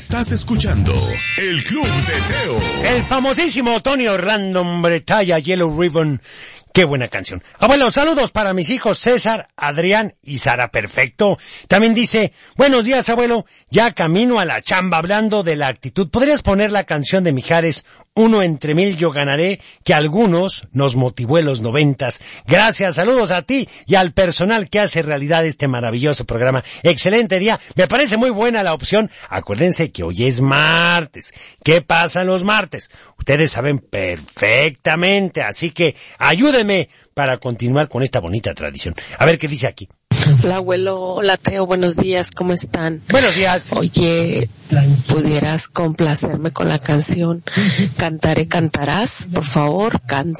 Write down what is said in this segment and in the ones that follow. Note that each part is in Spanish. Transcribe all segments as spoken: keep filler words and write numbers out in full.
Estás escuchando El Club de Teo. El famosísimo Tony Random Bretalla Yellow Ribbon. Qué buena canción. Abuelo, saludos para mis hijos César, Adrián y Sara. Perfecto. También dice, buenos días, abuelo. Ya camino a la chamba hablando de la actitud. ¿Podrías poner la canción de Mijares, Uno entre mil yo ganaré, que a algunos nos motivó en los noventas? Gracias, saludos a ti y al personal que hace realidad este maravilloso programa. Excelente día. Me parece muy buena la opción. Acuérdense que hoy es martes. ¿Qué pasa los martes? Ustedes saben perfectamente, así que ayúdenme para continuar con esta bonita tradición. A ver qué dice aquí. Hola, abuelo. Hola, Teo. Buenos días. ¿Cómo están? Buenos días. Oye, ¿pudieras complacerme con la canción Cantaré, cantarás? Por favor,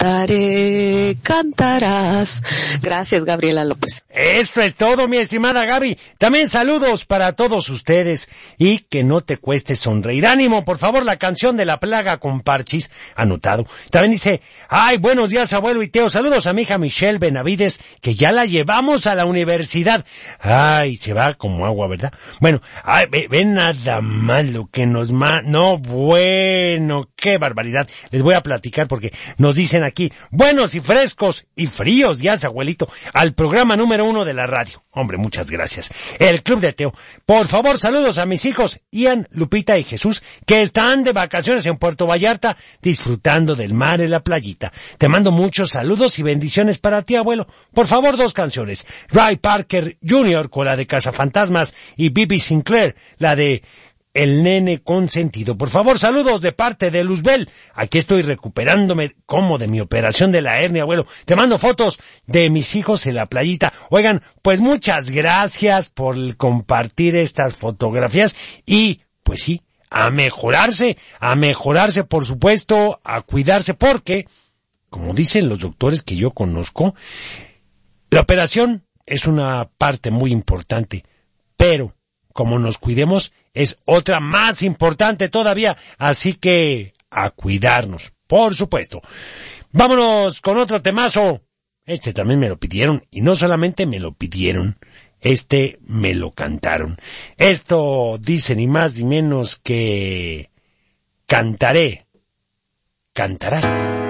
cantaré, cantarás. Gracias, Gabriela López. Eso es todo, mi estimada Gaby. También saludos para todos ustedes y que no te cueste sonreír. Ánimo, por favor, la canción de La Plaga con Parchis, anotado. También dice, ay, buenos días, abuelo y Teo. Saludos a mi hija Michelle Benavides, que ya la llevamos a la universidad. Ay, se va como agua, ¿verdad? Bueno, ay, ve, ve nada más lo que nos ma... No, bueno, qué barbaridad. Les voy a platicar porque nos dicen aquí, buenos y frescos y fríos días, abuelito, al programa número uno de la radio. Hombre, muchas gracias. El Club de Teo. Por favor, saludos a mis hijos Ian, Lupita y Jesús, que están de vacaciones en Puerto Vallarta, disfrutando del mar en la playita. Te mando muchos saludos y bendiciones para ti, abuelo. Por favor, dos canciones. Ray Parker junior con la de Cazafantasmas y Bibi Sinclair, la de El Nene Consentido. Por favor, saludos de parte de Luzbel. Aquí estoy recuperándome como de mi operación de la hernia, abuelo. Te mando fotos de mis hijos en la playita. Oigan, pues muchas gracias por compartir estas fotografías y, pues sí, a mejorarse, a mejorarse, por supuesto, a cuidarse, porque, como dicen los doctores que yo conozco, la operación es una parte muy importante, pero como nos cuidemos es otra más importante todavía, así que a cuidarnos, por supuesto. Vámonos con otro temazo. Este también me lo pidieron, y no solamente me lo pidieron, este me lo cantaron. Esto dice ni más ni menos que Cantaré, cantarás.